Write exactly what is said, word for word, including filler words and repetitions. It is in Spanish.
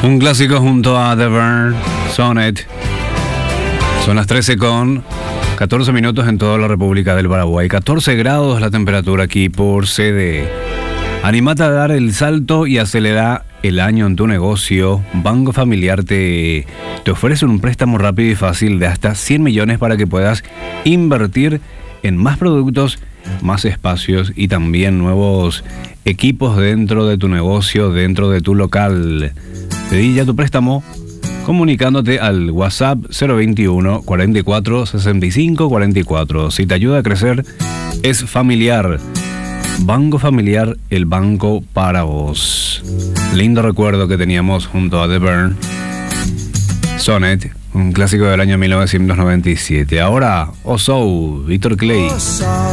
Un clásico junto a The Burn, Sonnet. Son las trece con catorce minutos en toda la República del Paraguay. catorce grados la temperatura aquí por C D. Animate a dar el salto y acelera el año en tu negocio. Banco Familiar te, te ofrece un préstamo rápido y fácil de hasta cien millones para que puedas invertir en más productos, más espacios y también nuevos equipos dentro de tu negocio, dentro de tu local. Pedí ya tu préstamo comunicándote al WhatsApp cero veintiuno, cuarenta y cuatro, sesenta y cinco, cuarenta y cuatro. Si te ayuda a crecer, es Familiar. Banco Familiar, el banco para vos. Lindo recuerdo que teníamos junto a The Burn, Sonnet, un clásico del año mil novecientos noventa y siete. Ahora, Oso, Víctor Clay.